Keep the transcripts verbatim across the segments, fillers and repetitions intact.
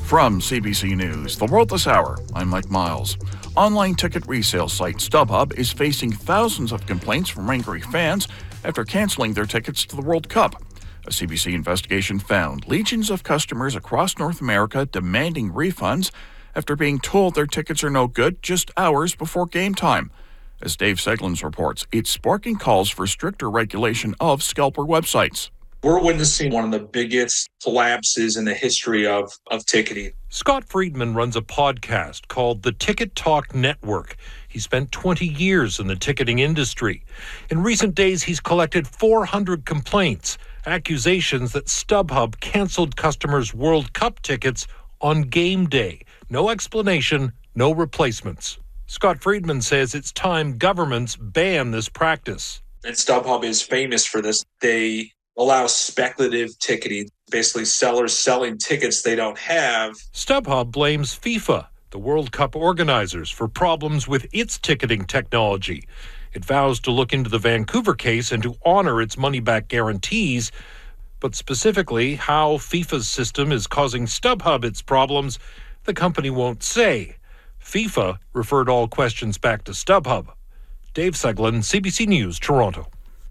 From C B C News, The World This Hour, I'm Mike Miles. Online ticket resale site StubHub is facing thousands of complaints from angry fans after canceling their tickets to the World Cup. A C B C investigation found legions of customers across North America demanding refunds after being told their tickets are no good just hours before game time. As Dave Seglins reports, it's sparking calls for stricter regulation of scalper websites. We're witnessing one of the biggest collapses in the history of, of ticketing. Scott Friedman runs a podcast called the Ticket Talk Network. He spent twenty years in the ticketing industry. In recent days, he's collected four hundred complaints, accusations that StubHub canceled customers' World Cup tickets on game day. No explanation, no replacements. Scott Friedman says it's time governments ban this practice. And StubHub is famous for this. They allow speculative ticketing, basically sellers selling tickets they don't have. StubHub blames FIFA, the World Cup organizers, for problems with its ticketing technology. It vows to look into the Vancouver case and to honor its money-back guarantees, but specifically how FIFA's system is causing StubHub its problems, the company won't say. FIFA referred all questions back to StubHub. Dave Seglin, C B C News, Toronto.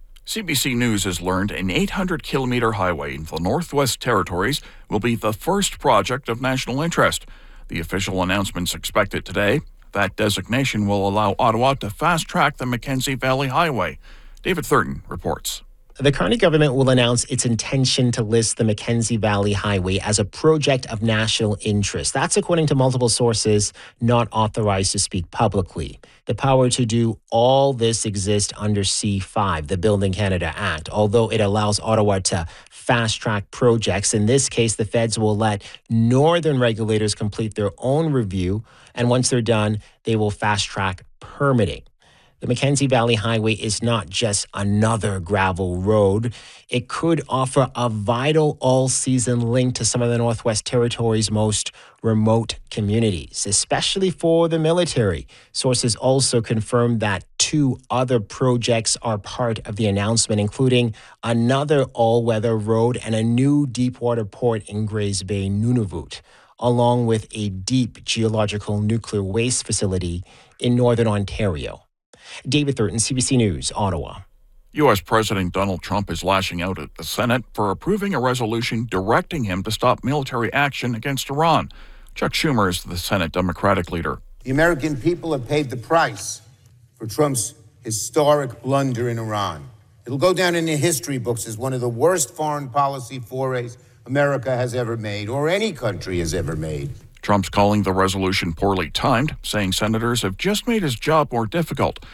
C B C News has learned an eight hundred kilometre highway in the Northwest Territories will be the first project of national interest. The official announcement's expected today. That designation will allow Ottawa to fast-track the Mackenzie Valley Highway. David Thurton reports. The Carney government will announce its intention to list the Mackenzie Valley Highway as a project of national interest. That's according to multiple sources not authorized to speak publicly. The power to do all this exists under C five, the Building Canada Act, although it allows Ottawa to fast-track projects. In this case, the feds will let northern regulators complete their own review, and once they're done, they will fast-track permitting. The Mackenzie Valley Highway is not just another gravel road. It could offer a vital all-season link to some of the Northwest Territories' most remote communities, especially for the military. Sources also confirmed that two other projects are part of the announcement, including another all-weather road and a new deepwater port in Grays Bay, Nunavut, along with a deep geological nuclear waste facility in northern Ontario. David Thurton, C B C News, Ottawa. U S. President Donald Trump is lashing out at the Senate for approving a resolution directing him to stop military action against Iran. Chuck Schumer is the Senate Democratic leader. The American people have paid the price for Trump's historic blunder in Iran. It'll go down in the history books as one of the worst foreign policy forays America has ever made, or any country has ever made. Trump's calling the resolution poorly timed, saying senators have just made his job more difficult.